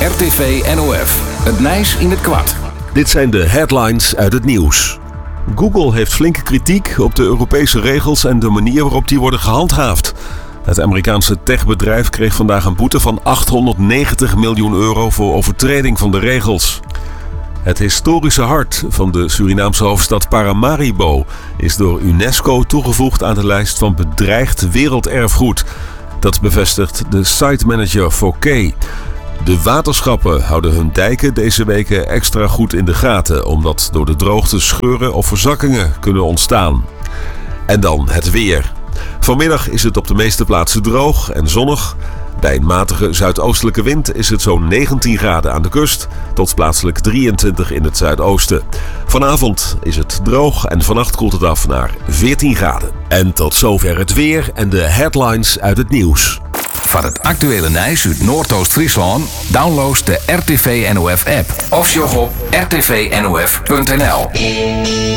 RTV NOF. Het nieuws in het kwart. Dit zijn de headlines uit het nieuws. Google heeft flinke kritiek op de Europese regels en de manier waarop die worden gehandhaafd. Het Amerikaanse techbedrijf kreeg vandaag een boete van €890 miljoen voor overtreding van de regels. Het historische hart van de Surinaamse hoofdstad Paramaribo is door UNESCO toegevoegd aan de lijst van bedreigd werelderfgoed. Dat bevestigt de site-manager Fouquet. De waterschappen houden hun dijken deze weken extra goed in de gaten, omdat door de droogte scheuren of verzakkingen kunnen ontstaan. En dan het weer. Vanmiddag is het op de meeste plaatsen droog en zonnig. Bij een matige zuidoostelijke wind is het zo'n 19 graden aan de kust tot plaatselijk 23 in het zuidoosten. Vanavond is het droog en vannacht koelt het af naar 14 graden. En tot zover het weer en de headlines uit het nieuws. Van het actuele nieuws uit Noordoost-Friesland download de RTV NOF app of sjog op rtvnof.nl.